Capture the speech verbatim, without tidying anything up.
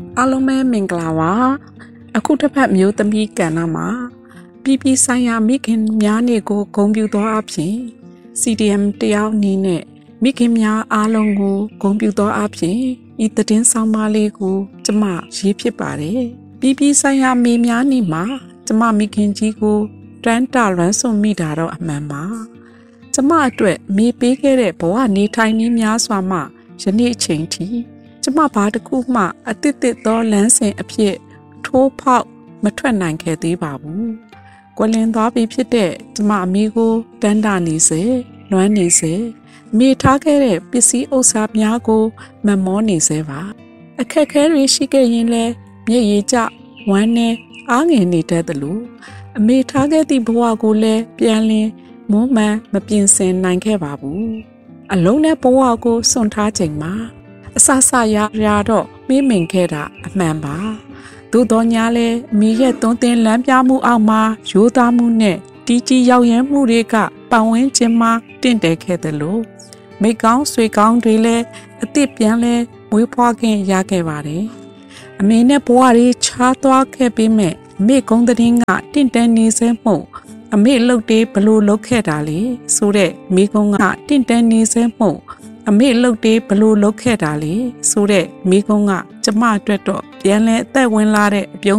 အားလုံးပဲမင်္ဂလာပါအခုတစ်ပတ်မျိုးသမီးကဏ္ဍမှာပြည်ပြည်ဆိုင်ရာမိခင်များနေ့ကိုဂုဏ်ပြုသောအဖြစ် စီ ဒီ အမ် တယောက်အနေနဲ့မိခင်များအားလုံးကိုဂုဏ်ပြုသောအဖြစ်ဤသတင်းဆောင်ပါလေးကိုကျမရေးဖြစ်ပါတယ်ပြည်ပြည်ဆိုင်ရာမိများနေ့မှာကျမမိခင်ကြီးကိုတန်းတလွမ်းဆွမိတာတော့အမှန်ပါကျမအတွက်မိပေးခဲ့တဲ့ဘဝနေထိုင်နည်းများစွာမှယနေ့အချိန်ထိကျမဘာတစ်ခုမှအသစ်သစ်သောလမ်းစဉ်အဖြစ်ထိုးဖောက်မထွက်နိုင်ခဲ့သေးပါဘူး။ကွယ်လွန်သွားပြီဖြစ်တဲ့ကျမအမေကိုတန်းတာနေစေလွမ်းနေစေမိထားခဲ့တဲ့ပစ္စည်းဥစ္စာများကိုမမောနေစေပါအခက်ခဲတွေရှိခဲ့ရင်လည်းမျက်ရည်ကျဝမ်းနဲ့အားငယ်နေတတ်သလိုအမေထားခဲ့သည့်ဘဝကိုလည်းပြန်လည်မွမ်းမံမပြင်ဆင်နိုင်ခဲ့ပါဘူး။အလုံးနဲ့ဘဝကိုစွန့်ထားချိန်မှာအဆဆရရတော့မေးမင်ခဲ့တာအမှန်ပါသို့တော်ညာလဲမိရဲ့သွန်းသင်လမ်းပြမှုအောက်မှာရိုးသားမှုနဲ့တီးကြီးရောက်ရမ်းမှုတွေကပတ်ဝန်းကျင်မှာတင့်တယ်ခဲ့တယ်လို့မိကောင်းဆွေကောင်းတွေလည်းအသစ်ပြန်လဲမွေးဖွားခင်ရခဲ့ပါတယ်အမေနဲ့ဘဝတွေခြားသွားခဲ့ပြီးမဲ့မိကုန်းတဲ့င်းကတင့်တယ်နေစဲမှုအမေလှုပ်တေးဘလို့လှုပ်ခဲ့တာလေဆိုတဲ့မိကုန်းကတင့်တယ်နေစဲမှုအမေလှုပ်တေးဘလို့လှုပ်ခဲ့တာလေဆိုတဲ့မိကုန်းကကျမအတွက်တော့ပြန်လဲအသက်ဝင်လာတဲ့အပြုံး